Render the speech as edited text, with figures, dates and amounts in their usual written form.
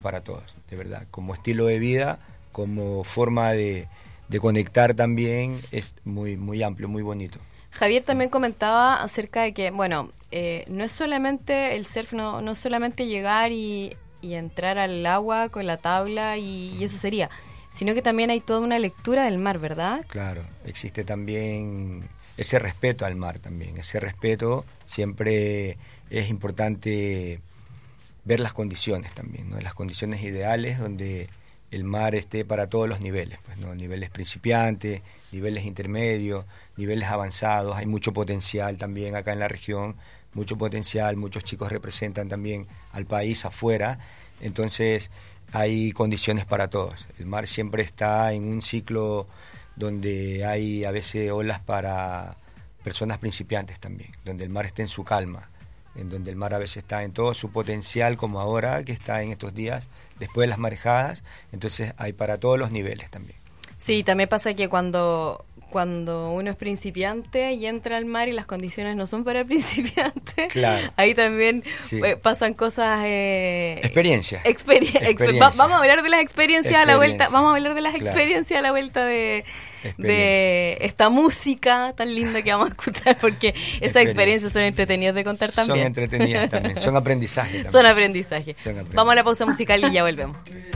para todos, de verdad, como estilo de vida, como forma de conectar también, es muy, muy amplio, muy bonito. Javier también comentaba acerca de que, bueno, no es solamente el surf, no solamente llegar y entrar al agua con la tabla y eso sería, sino que también hay toda una lectura del mar, ¿verdad? Claro, existe también ese respeto al mar también, ese respeto. Siempre es importante ver las condiciones también, ¿no? Las condiciones ideales donde el mar esté para todos los niveles, pues, ¿no? Niveles principiantes, niveles intermedios, niveles avanzados. Hay mucho potencial también acá en la región, mucho potencial, muchos chicos representan también al país afuera, entonces hay condiciones para todos. El mar siempre está en un ciclo donde hay a veces olas para personas principiantes también, donde el mar está en su calma, en donde el mar a veces está en todo su potencial, como ahora que está en estos días, después de las marejadas. Entonces hay para todos los niveles también. Sí, también pasa que cuando uno es principiante y entra al mar y las condiciones no son para principiantes, claro, ahí también sí, pasan cosas... Experiencia. Vamos a hablar de las experiencias a la vuelta, vamos a hablar de las experiencias a la vuelta de esta música tan linda que vamos a escuchar, porque esas experiencias son entretenidas de contar también. Son entretenidas también, son aprendizaje también. Son aprendizaje. Vamos a la pausa musical y ya volvemos.